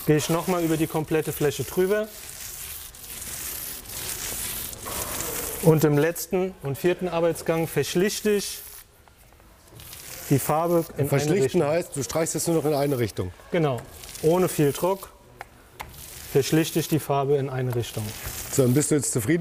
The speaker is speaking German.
gehe ich nochmal über die komplette Fläche drüber. Und im letzten und vierten Arbeitsgang verschlichte ich die Farbe in eine Verschlichten Richtung. heißt, du streichst es nur noch in eine Richtung. Genau, ohne viel Druck verschlichte ich die Farbe in eine Richtung. So, dann bist du jetzt zufrieden?